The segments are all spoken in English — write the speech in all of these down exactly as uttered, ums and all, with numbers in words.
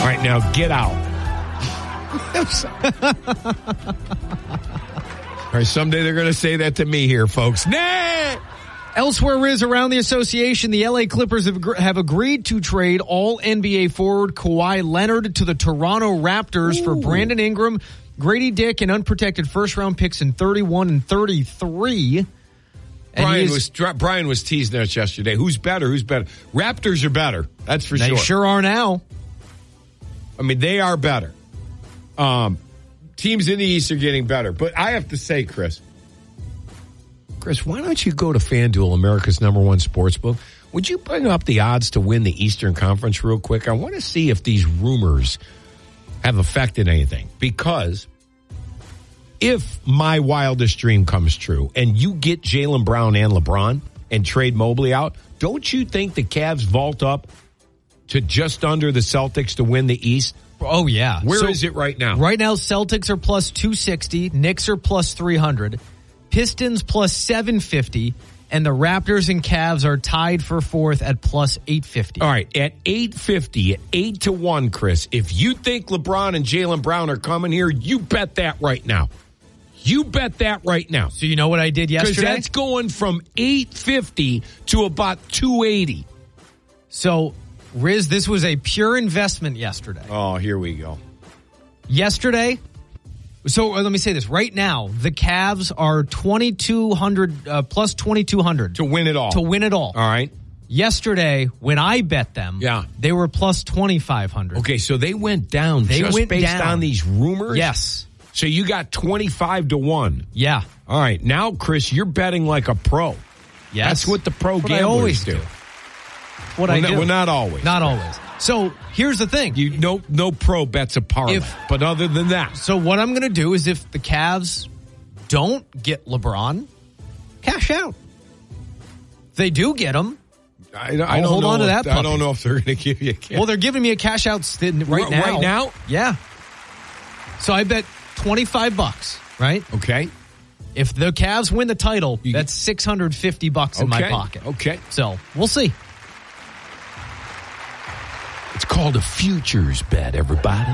All right, now get out. All right, someday they're going to say that to me here, folks. Nah! Elsewhere, Riz, around the association, the L A Clippers have, have agreed to trade all N B A forward Kawhi Leonard to the Toronto Raptors Ooh. for Brandon Ingram, Grady Dick, and unprotected first-round picks in thirty-one and thirty-three. And Brian was Brian was teasing us yesterday. Who's better? Who's better? Raptors are better. That's for they sure. They sure are now. I mean, they are better. Um, teams in the East are getting better. But I have to say, Chris, Chris, why don't you go to FanDuel, America's number one sportsbook? Would you bring up the odds to win the Eastern Conference real quick? I want to see if these rumors have affected anything. Because if my wildest dream comes true and you get Jaylen Brown and LeBron and trade Mobley out, don't you think the Cavs vault up to just under the Celtics to win the East? Oh, yeah. Where so, is it right now? Right now, Celtics are plus two sixty, Knicks are plus three hundred, Pistons plus seven fifty, and the Raptors and Cavs are tied for fourth at plus eight fifty. All right, at eight fifty, at eight to one, Chris, if you think LeBron and Jaylen Brown are coming here, you bet that right now. You bet that right now. So you know what I did yesterday? Because that's going from eight fifty to about two eighty. So, Riz, this was a pure investment yesterday. Oh, here we go. Yesterday, so let me say this. Right now, the Cavs are twenty-two hundred, uh, plus twenty-two hundred. To win it all. To win it all. All right. Yesterday, when I bet them, yeah. they were plus twenty-five hundred. Okay, so they went down they just went based down. on these rumors? Yes. So you got twenty-five to one. Yeah. All right. Now, Chris, you're betting like a pro. Yes. That's what the pro That's gamblers what I always do. do. What well, I no, do. Well, not always. Not always. So here's the thing. You no no pro bets a parlay. If, but other than that. So what I'm going to do is if the Cavs don't get LeBron, cash out. If they do get him, I, I don't hold know on to if, that puppy. I don't know if they're going to give you a cash. Well, they're giving me a cash out st- right now. Right now? Yeah. So I bet twenty-five bucks, right? Okay. If the Cavs win the title, you that's six hundred fifty bucks in okay. my pocket. Okay. So we'll see. It's called a futures bet, everybody.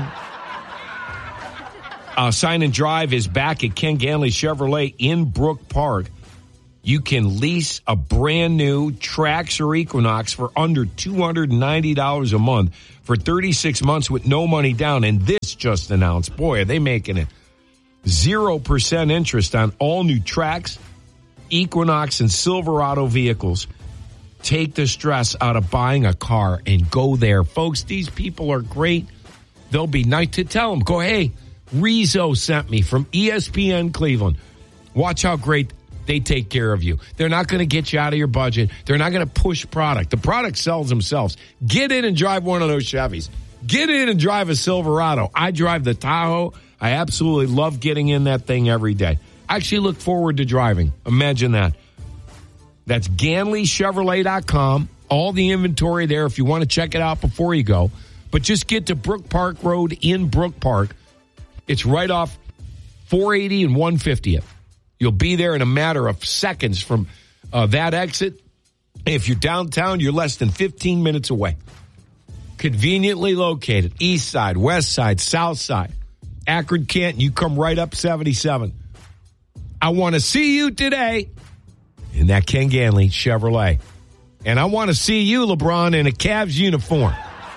Uh, Sign and Drive is back at Ken Ganley Chevrolet in Brook Park. You can lease a brand new Trax or Equinox for under two hundred ninety dollars a month for thirty-six months with no money down. And this just announced, boy, are they making it zero percent interest on all new Trax, Equinox, and Silverado vehicles. Take the stress out of buying a car and go there. Folks, these people are great. They'll be nice to tell them. Go, hey, Rizzo sent me from E S P N Cleveland. Watch how great they take care of you. They're not going to get you out of your budget. They're not going to push product. The product sells themselves. Get in and drive one of those Chevys. Get in and drive a Silverado. I drive the Tahoe. I absolutely love getting in that thing every day. I actually look forward to driving. Imagine that. That's Ganley Chevrolet dot com. All the inventory there if you want to check it out before you go. But just get to Brook Park Road in Brook Park. It's right off four eighty and one fiftieth. You'll be there in a matter of seconds from uh, that exit. If you're downtown, you're less than fifteen minutes away. Conveniently located. East side, west side, south side. Akron, Canton, you come right up seventy-seven. I want to see you today in that Ken Ganley Chevrolet. And I want to see you, LeBron, in a Cavs uniform.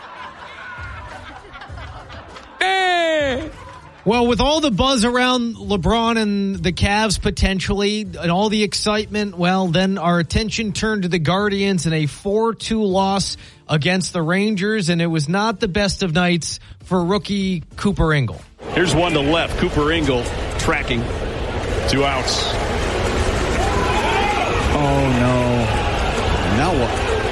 Hey! Well, with all the buzz around LeBron and the Cavs potentially, and all the excitement, well, then our attention turned to the Guardians in a four two loss against the Rangers, and it was not the best of nights for rookie Cooper Ingle. Here's one to left. Cooper Ingle tracking. Two outs. Oh, no. Now what?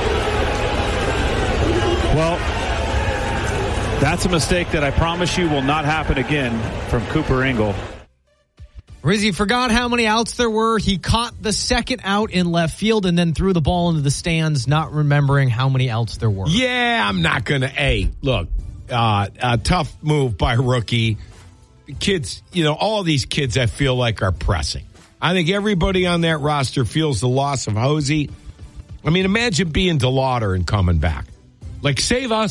Well, that's a mistake that I promise you will not happen again from Cooper Ingle. Rizzy forgot how many outs there were. He caught the second out in left field and then threw the ball into the stands, not remembering how many outs there were. Yeah, I'm not going to. Hey, look, uh, a tough move by rookie. Kids, you know, all these kids I feel like are pressing. I think everybody on that roster feels the loss of Hosey. I mean, imagine being DeLauder and coming back. Like, save us.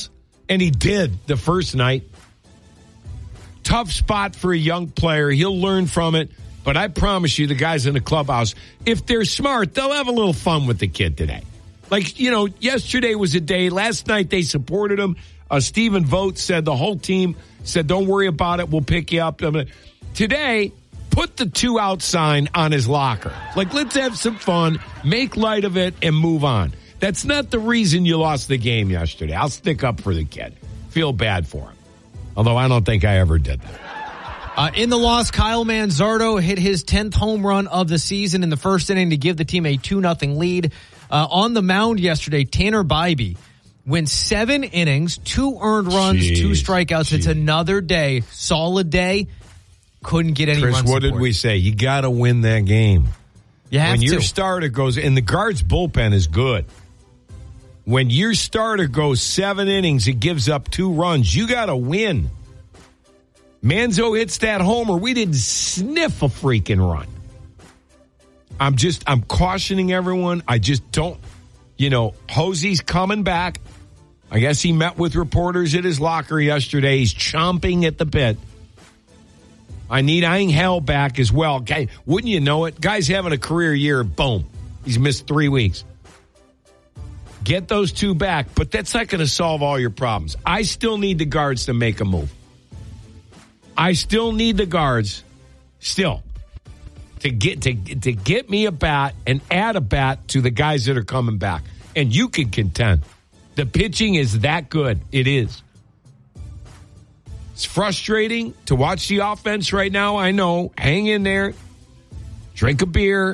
And he did the first night. Tough spot for a young player. He'll learn from it. But I promise you, the guys in the clubhouse, if they're smart, they'll have a little fun with the kid today. Like, you know, yesterday was a day. Last night they supported him. Uh, Stephen Vogt said the whole team said, don't worry about it. We'll pick you up. Today, put the two out sign on his locker. Like, let's have some fun, make light of it, and move on. That's not the reason you lost the game yesterday. I'll stick up for the kid. Feel bad for him. Although I don't think I ever did that. Uh, in the loss, Kyle Manzardo hit his tenth home run of the season in the first inning to give the team a two nothing lead. Uh, on the mound yesterday, Tanner Bybee went seven innings, two earned runs, Jeez, two strikeouts. Geez. It's another day, solid day. Couldn't get any Chris, run what support. did we say? You got to win that game. You have when to. your starter goes, and the Guards' bullpen is good. When your starter goes seven innings, it gives up two runs. You got to win. Manzo hits that homer. We didn't sniff a freaking run. I'm just, I'm cautioning everyone. I just don't, you know, Hosey's coming back. I guess he met with reporters at his locker yesterday. He's chomping at the bit. I need Angel back as well. Guy, wouldn't you know it? Guy's having a career year. Boom. He's missed three weeks. Get those two back, but that's not going to solve all your problems. I still need the Guards to make a move. I still need the Guards, still, to get to to get me a bat and add a bat to the guys that are coming back. And you can contend. The pitching is that good. It is. It's frustrating to watch the offense right now. I know. Hang in there. Drink a beer.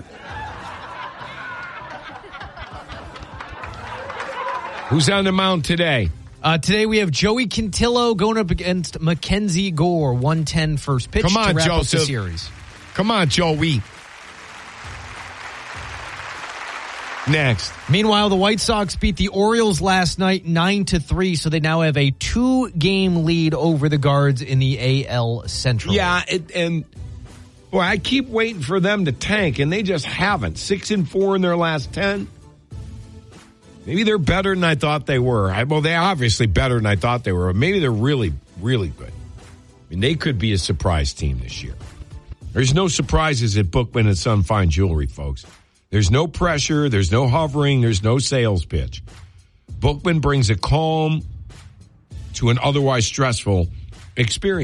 Who's on the mound today? Uh, today we have Joey Cantillo going up against Mackenzie Gore, one ten first pitch. Come on, to wrap Joseph. Up the series. Come on, Joey. Next. Meanwhile, the White Sox beat the Orioles last night nine to three, so they now have a two-game lead over the Guards in the A L Central. Yeah, it, and boy, I keep waiting for them to tank, and they just haven't. Six and four in their last ten. Maybe they're better than I thought they were. I, well, they're obviously better than I thought they were. Maybe they're really, really good. I mean, they could be a surprise team this year. There's no surprises at Bookman and Son Fine Jewelry, folks. There's no pressure. There's no hovering. There's no sales pitch. Bookman brings a calm to an otherwise stressful experience.